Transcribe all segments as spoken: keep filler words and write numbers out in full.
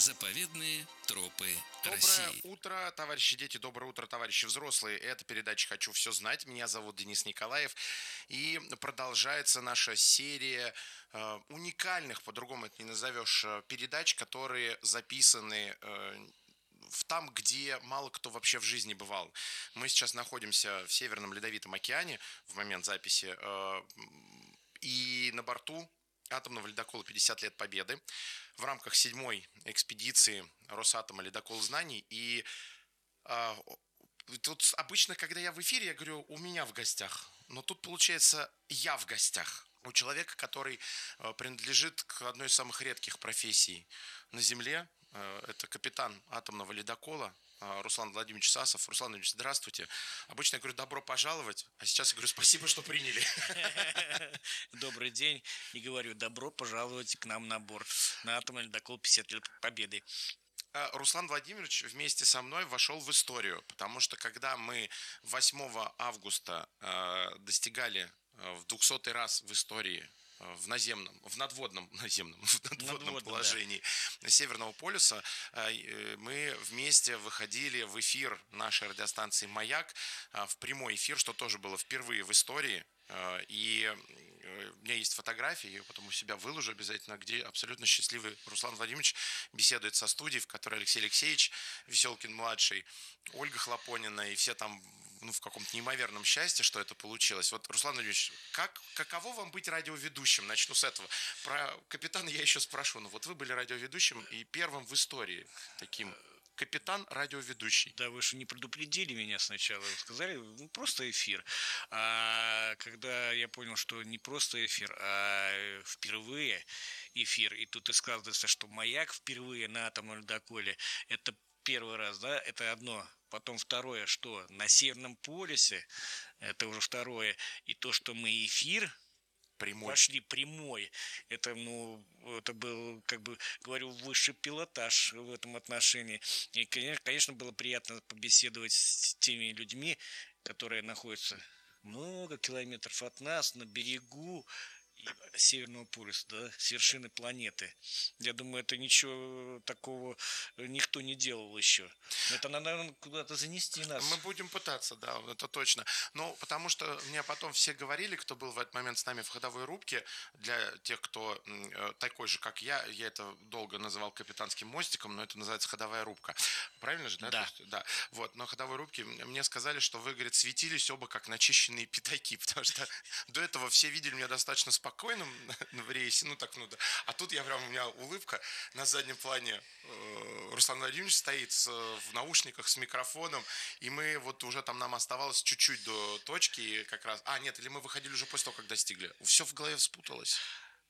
Заповедные тропы Доброе России. утро, товарищи дети, доброе утро, товарищи взрослые. Это передача «Хочу все знать». Меня зовут Денис Николаев. И продолжается наша серия э, уникальных, по-другому это не назовешь, э, передач, которые записаны э, в там, где мало кто вообще в жизни бывал. Мы сейчас находимся в Северном Ледовитом океане в момент записи. Э, и на борту атомного ледокола «пятьдесят лет Победы» в рамках седьмой экспедиции Росатома «Ледокол знаний». И а, тут обычно, когда я в эфире, я говорю, у меня в гостях. Но тут, получается, я в гостях. У человека, который а, принадлежит к одной из самых редких профессий на Земле. А, это капитан атомного ледокола Руслан Владимирович Сасов. Руслан Владимирович, здравствуйте. Обычно я говорю «добро пожаловать», а сейчас я говорю «спасибо, что приняли». Добрый день. И говорю, добро пожаловать к нам на борт на атомный ледокол «пятьдесят лет Победы». Руслан Владимирович вместе со мной вошел в историю, потому что когда мы восьмого августа э, достигали э, в двухсотый раз в истории в наземном, в надводном, наземном, в надводном Надводно, положении да. Северного полюса, мы вместе выходили в эфир нашей радиостанции «Маяк», в прямой эфир, что тоже было впервые в истории. И у меня есть фотографии, я потом у себя выложу обязательно, где абсолютно счастливый Руслан Владимирович беседует со студией, в которой Алексей Алексеевич Веселкин-младший, Ольга Хлопонина, и все там ну, в каком-то неимоверном счастье, что это получилось. Вот, Руслан Владимирович, как, каково вам быть радиоведущим? Начну с этого. Про капитана я еще спрошу. Ну вот вы были радиоведущим и первым в истории таким. Капитан радиоведущий. Да, вы же не предупредили меня сначала, сказали, ну, просто эфир. А когда я понял, что не просто эфир, а впервые эфир, и тут и сказывается, что «Маяк» впервые на атомном ледоколе, это первый раз, да, это одно. Потом второе, что на Северном полюсе, это уже второе. И то, что мы эфир Прямой. Пошли прямой. Это, ну, это был, как бы говорю, высший пилотаж в этом отношении. И, конечно, было приятно побеседовать с теми людьми, которые находятся много километров от нас, на берегу Северного полюса, да, с вершины планеты. Я думаю, это ничего такого никто не делал еще. Это надо, наверное, куда-то занести нас. Мы будем пытаться, да, это точно. Ну, потому что мне потом все говорили, кто был в этот момент с нами в ходовой рубке, для тех, кто э, такой же, как я, я это долго называл капитанским мостиком, но это называется ходовая рубка. Правильно же, да? Да. Есть, да. Вот, на ходовой рубке мне сказали, что вы, говорит, светились оба как начищенные пятаки, потому что до этого все видели меня достаточно спокойно, спокойным в рейсе, ну так, ну да. А тут я прям, у меня улыбка на заднем плане. Э, Руслан Владимирович стоит с, в наушниках с микрофоном, и мы вот уже там нам оставалось чуть-чуть до точки как раз. А, нет, или мы выходили уже после того, как достигли. Все в голове спуталось.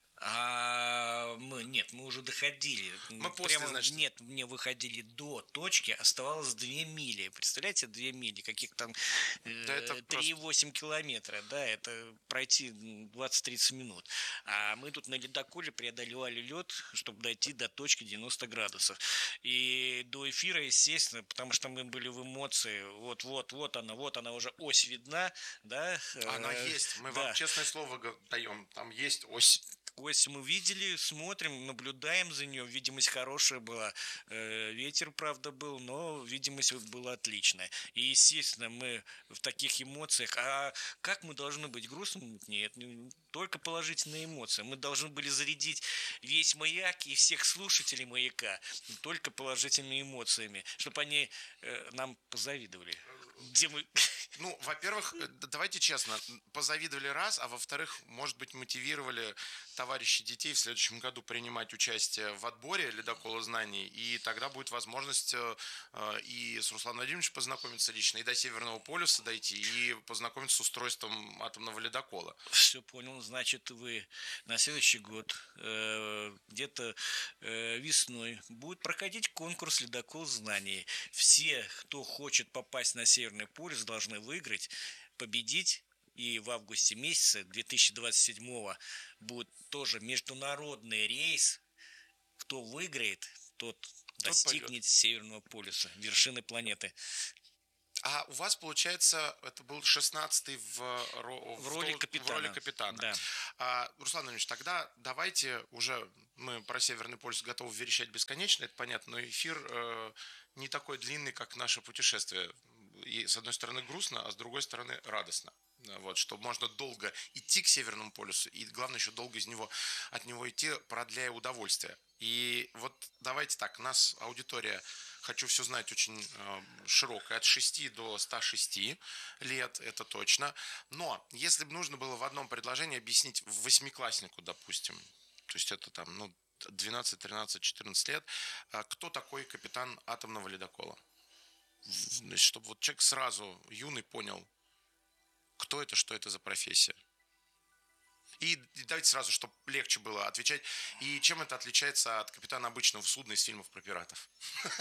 А мы нет, мы уже доходили. Мы после, Прямо, значит... Нет, мне выходили до точки, оставалось две мили. Представляете, две мили, каких там да э, три и восемь просто... километра, да, это пройти двадцать-тридцать минут. А мы тут на ледоколе преодолевали лед, чтобы дойти до точки девяносто градусов. И до эфира, естественно, потому что мы были в эмоции, вот-вот, вот она, вот она уже ось видна, да. Она есть, мы да. вам честное слово даем, там есть ось. Ось мы видели, смотрим, наблюдаем за нее. Видимость хорошая была. Ветер, правда, был, но видимость была отличная. И, естественно, мы в таких эмоциях. А как мы должны быть грустными? Нет, только положительные эмоции. Мы должны были зарядить весь «Маяк» и всех слушателей «Маяка» только положительными эмоциями, чтобы они нам позавидовали. Где мы... Ну, во-первых, давайте честно, позавидовали раз, а во-вторых, может быть, мотивировали товарищей детей в следующем году принимать участие в отборе ледокола знаний, и тогда будет возможность э, и с Русланом Владимировичем познакомиться лично, и до Северного полюса дойти, и познакомиться с устройством атомного ледокола. Все понял, значит, вы на следующий год э, где-то э, весной будет проходить конкурс «Ледокол знаний». Все, кто хочет попасть на Северный полюс, должны выиграть, победить. И в августе месяце две тысячи двадцать седьмого будет тоже международный рейс. Кто выиграет, тот, тот достигнет пойдет. Северного полюса, вершины планеты. А у вас, получается, это был шестнадцатый в, в, в роли в, капитана. В роли капитана. Да. А, Руслан Ильич, тогда давайте уже Мы про Северный полюс готовы верещать бесконечно, это понятно, но эфир э, не такой длинный, как наше путешествие. И, с одной стороны, грустно, а с другой стороны, радостно. Вот, что можно долго идти к Северному полюсу, и главное еще долго из него, от него идти, продляя удовольствие. И вот давайте так, у нас аудитория, хочу все знать, очень э, широкая, от шести до ста шести лет, это точно. Но если бы нужно было в одном предложении объяснить восьмикласснику, допустим, то есть это там, ну, двенадцать, тринадцать, четырнадцать лет, э, кто такой капитан атомного ледокола? Значит, чтобы вот человек сразу, юный, понял, кто это, что это за профессия. И давайте сразу, чтобы легче было отвечать. И чем это отличается от капитана обычного судна из фильмов про пиратов?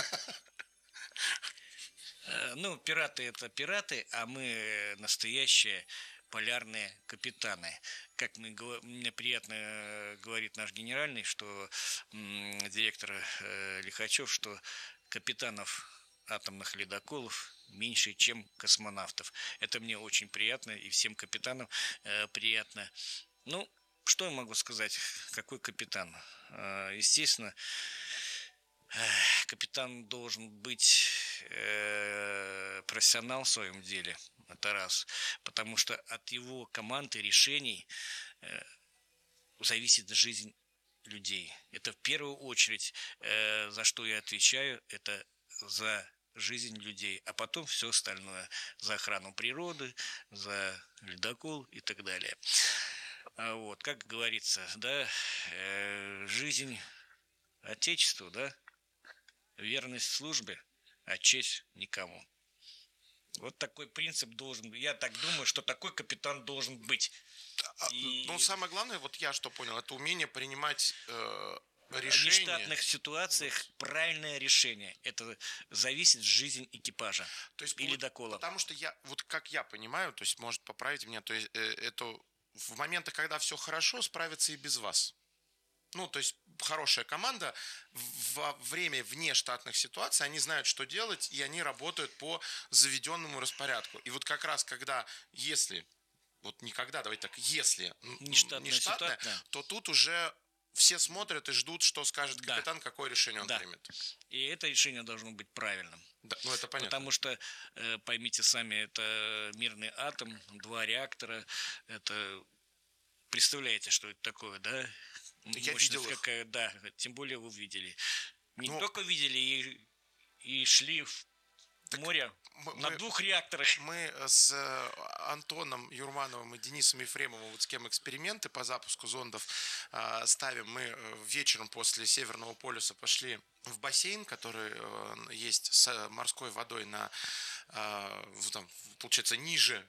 Ну, пираты – это пираты, а мы настоящие полярные капитаны. Как мы, мне приятно говорит наш генеральный, что м, директор э, Лихачев, что капитанов атомных ледоколов меньше, чем космонавтов. Это мне очень приятно, и всем капитанам э, приятно. Ну, что я могу сказать? Какой капитан? Э, естественно, э, капитан должен быть э, профессионал в своем деле. Это раз. Потому что от его команды решений э, зависит жизнь людей. Это в первую очередь, э, за что я отвечаю, это за жизнь людей, а потом все остальное, за охрану природы, за ледокол и так далее. А вот, как говорится, да, э, жизнь Отечеству, да, верность службе, а честь никому. Вот такой принцип должен быть. Я так думаю, что такой капитан должен быть. И... Ну, самое главное, вот я что понял, это умение принимать э, решения. В нештатных ситуациях вот. Правильное решение. Это зависит жизнь экипажа. То есть, или ледокола. Потому что я, вот как я понимаю, то есть, может поправить меня, то есть, э, это в моменты, когда все хорошо, справится и без вас. Ну, то есть, хорошая команда во время внештатных ситуаций, они знают, что делать, и они работают по заведенному распорядку. И вот как раз, когда, если, вот никогда, давайте так, если нештатная, нештатная, то тут уже все смотрят и ждут, что скажет капитан, да. Какое решение он да. примет. И это решение должно быть правильным. Да, ну это понятно. Потому что, поймите сами, это мирный атом, два реактора, это... Представляете, что это такое, да? Я видел их. Какая, да, тем более вы видели. Не ну, только видели и, и шли в море мы, на двух реакторах. Мы с Антоном Юрмановым и Денисом Ефремовым, вот с кем эксперименты по запуску зондов э, ставим, мы вечером после Северного полюса пошли в бассейн, который э, есть с морской водой на, э, там, получается, ниже,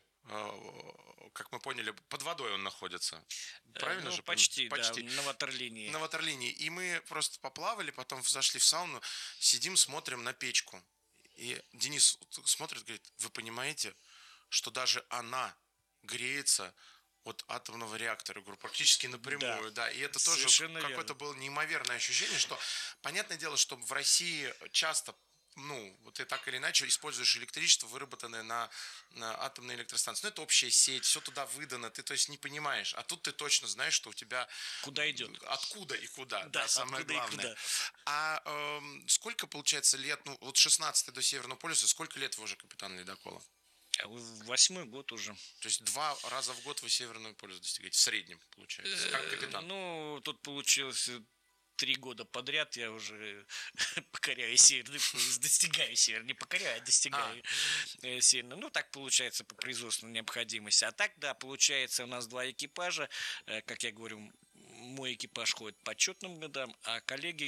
как мы поняли, под водой он находится. Правильно ну, же? Почти, почти, да, на ватерлинии. На ватерлинии. И мы просто поплавали, потом зашли в сауну, сидим, смотрим на печку. И Денис смотрит, говорит, вы понимаете, что даже она греется от атомного реактора? Я говорю, практически напрямую, да. да. И это тоже какое-то было неимоверное ощущение, что, понятное дело, что в России часто ну, ты так или иначе используешь электричество, выработанное на, на атомной электростанции. Ну, это общая сеть, все туда выдано, ты, то есть, не понимаешь. А тут ты точно знаешь, что у тебя... Куда идет? Откуда и куда, да, да самое главное. А э, сколько, получается, лет, ну, вот шестнадцатый до Северного полюса, сколько лет вы уже капитан ледокола? Восьмой год уже. То есть, два раза в год вы Северного полюса достигаете, в среднем, получается, как капитан? Ну, тут получилось... Три года подряд я уже покоряю Северный полюс, достигаю Северный, не покоряю, а достигаю а. Северный. Ну, так получается по производственной необходимости. А так, да, получается у нас два экипажа. Как я говорю, мой экипаж ходит по четным годам, а коллеги